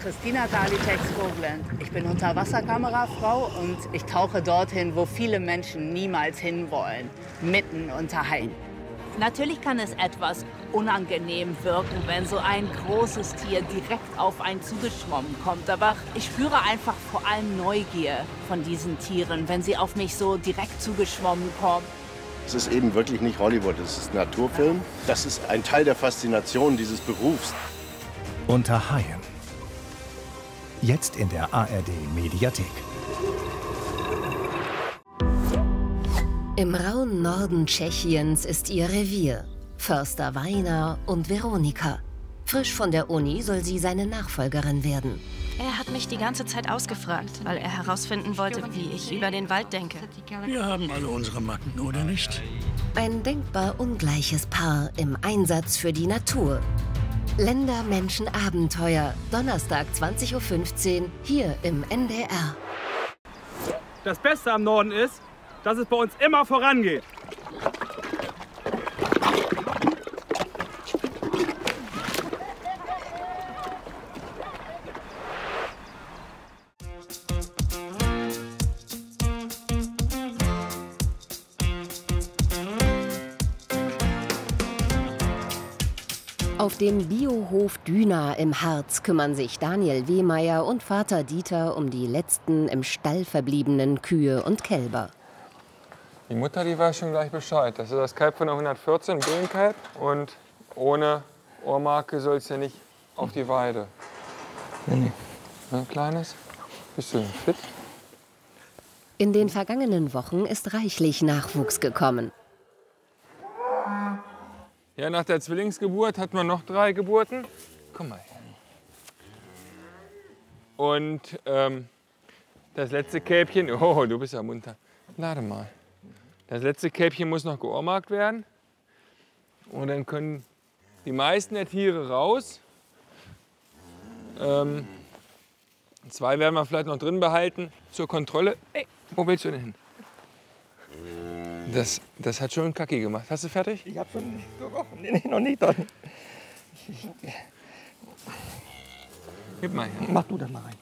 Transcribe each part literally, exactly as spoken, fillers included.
Christina Karliczek-Skogland. Ich bin Unterwasserkamerafrau und ich tauche dorthin, wo viele Menschen niemals hinwollen, mitten unter Haien. Natürlich kann es etwas unangenehm wirken, wenn so ein großes Tier direkt auf einen zugeschwommen kommt. Aber ich spüre einfach vor allem Neugier von diesen Tieren, wenn sie auf mich so direkt zugeschwommen kommen. Es ist eben wirklich nicht Hollywood, es ist Naturfilm. Das ist ein Teil der Faszination dieses Berufs. Unter Haien. Jetzt in der A R D-Mediathek. Im rauen Norden Tschechiens ist ihr Revier. Förster Weiner und Veronika. Frisch von der Uni soll sie seine Nachfolgerin werden. Er hat mich die ganze Zeit ausgefragt, weil er herausfinden wollte, wie ich über den Wald denke. Wir haben alle unsere Macken, oder nicht? Ein denkbar ungleiches Paar im Einsatz für die Natur. Länder, Menschen, Abenteuer. Donnerstag zwanzig Uhr fünfzehn hier im N D R. Das Beste am Norden ist, dass es bei uns immer vorangeht. Auf dem Biohof Düna im Harz kümmern sich Daniel Wehmeier und Vater Dieter um die letzten im Stall verbliebenen Kühe und Kälber. Die Mutter, die weiß schon gleich Bescheid. Das ist das Kalb von der hundertvierzehn, Bullenkalb. Und ohne Ohrmarke soll es ja nicht auf die Weide. Nee, nee. Ein kleines? Bist du fit? In den vergangenen Wochen ist reichlich Nachwuchs gekommen. Ja, nach der Zwillingsgeburt hat man noch drei Geburten. Komm mal her. Und ähm, das letzte Kälbchen, oh, du bist ja munter. Lade mal. Das letzte Kälbchen muss noch geohrmarkt werden. Und dann können die meisten der Tiere raus. Ähm, zwei werden wir vielleicht noch drin behalten zur Kontrolle. Hey, wo willst du denn hin? Das, das hat schon Kacki gemacht. Hast du fertig? Ich hab schon nicht gerochen. Nee, nee, noch nicht. Doch. Gib mal her. Mach du das mal rein.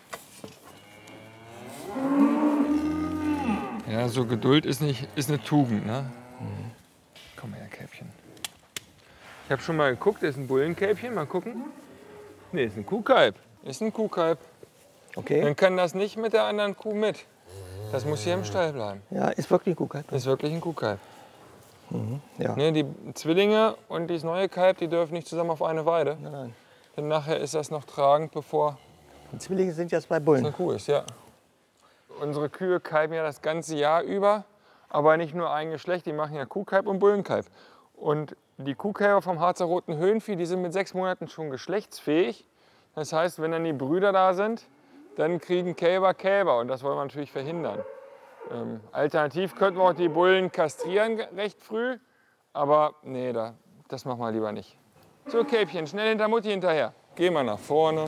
Ja, so Geduld ist, nicht, ist eine Tugend, ne? Mhm. Komm her, Kälbchen. Ich habe schon mal geguckt, das ist ein Bullenkälbchen. Mal gucken. Nee, ist ein Kuhkalb. Ist ein Kuhkalb. Okay. Dann kann das nicht mit der anderen Kuh mit. Das muss hier im Stall bleiben. Ja, ist wirklich ein Kuhkalb. Ist wirklich ein Kuhkalb. Mhm. Ja. Ne, die Zwillinge und das neue Kalb, die dürfen nicht zusammen auf eine Weide. Nein, nein. Denn nachher ist das noch tragend, bevor Die Zwillinge sind jetzt bei es Bullen. eine Kuh ist, ja. Unsere Kühe kalben ja das ganze Jahr über, aber nicht nur ein Geschlecht, die machen ja Kuhkalb und Bullenkalb. Und die Kuhkälber vom Harzer Roten Höhenvieh, die sind mit sechs Monaten schon geschlechtsfähig. Das heißt, wenn dann die Brüder da sind, dann kriegen Kälber Kälber und das wollen wir natürlich verhindern. Ähm, alternativ könnten wir auch die Bullen kastrieren recht früh, aber nee, da, das machen wir lieber nicht. So, Kälbchen, schnell hinter Mutti hinterher. Geh mal nach vorne.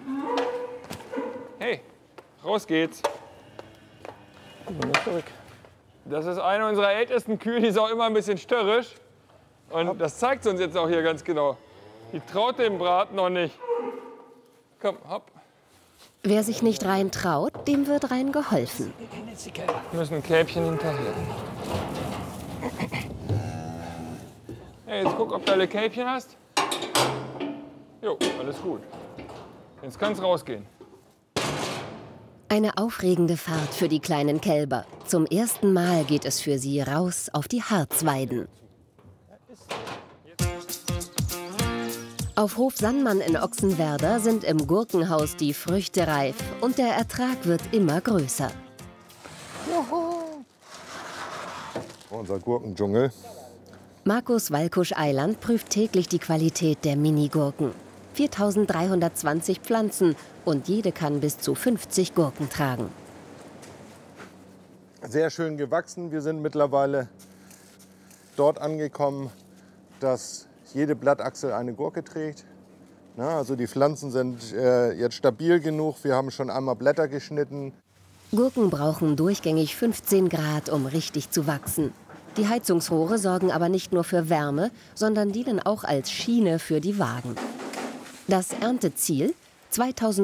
Hey, raus geht's. Zurück. Das ist eine unserer ältesten Kühe, die ist auch immer ein bisschen störrisch. Und das zeigt uns jetzt auch hier ganz genau. Die traut dem Braten noch nicht. Komm, hopp. Wer sich nicht rein traut, dem wird rein geholfen. Wir müssen ein Kälbchen hinterher. Hey, jetzt guck, ob du alle Kälbchen hast. Jo, alles gut. Jetzt kann's rausgehen. Eine aufregende Fahrt für die kleinen Kälber. Zum ersten Mal geht es für sie raus auf die Harzweiden. Auf Hof Sandmann in Ochsenwerder sind im Gurkenhaus die Früchte reif und der Ertrag wird immer größer. Unser Gurkendschungel. Markus Walkusch-Eiland prüft täglich die Qualität der Minigurken. viertausenddreihundertzwanzig Pflanzen und jede kann bis zu fünfzig Gurken tragen. Sehr schön gewachsen. Wir sind mittlerweile dort angekommen, dass jede Blattachsel eine Gurke trägt. Na, also die Pflanzen sind äh, jetzt stabil genug. Wir haben schon einmal Blätter geschnitten. Gurken brauchen durchgängig fünfzehn Grad, um richtig zu wachsen. Die Heizungsrohre sorgen aber nicht nur für Wärme, sondern dienen auch als Schiene für die Wagen. Das Ernteziel zweitausend